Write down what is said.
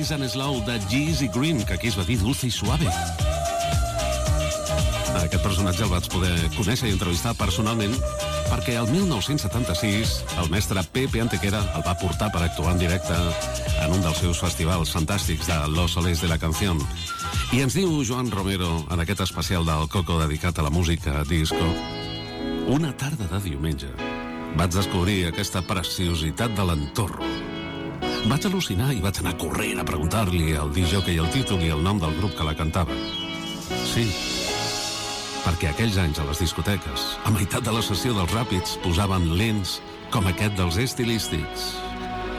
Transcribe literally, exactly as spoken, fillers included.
Nice and Slow de Geezy Green, que aquí es va dir Dulce i Suave. Aquest personatge el vaig poder conèixer i entrevistar personalment perquè el mil nou-cents setanta-sis el mestre Pepe Antequera el va portar per actuar en directe en un dels seus festivals fantàstics de Los Soles de la Canción. I ens diu Joan Romero, en aquest especial del Coco dedicat a la música disco: una tarda de diumenge vaig descobrir aquesta preciositat de l'entorn. Vaig al·lucinar i vaig anar corrent a preguntar-li al discjòquei el títol i el nom del grup que la cantava. Sí, perquè aquells anys a les discoteques, a meitat de la sessió dels ràpids, posaven lents com aquest dels Estilístics.